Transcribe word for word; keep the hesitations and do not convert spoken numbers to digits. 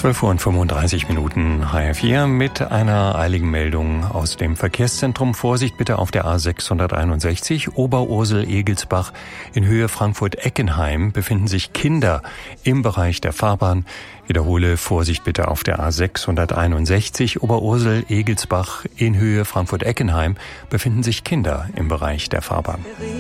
zwölf Uhr und fünfunddreißig Minuten H R vier mit einer eiligen Meldung aus dem Verkehrszentrum. Vorsicht bitte auf der A sechshunderteinundsechzig Oberursel-Egelsbach in Höhe Frankfurt-Eckenheim befinden sich Kinder im Bereich der Fahrbahn. Wiederhole, Vorsicht bitte auf der A sechshunderteinundsechzig Oberursel-Egelsbach in Höhe Frankfurt-Eckenheim befinden sich Kinder im Bereich der Fahrbahn.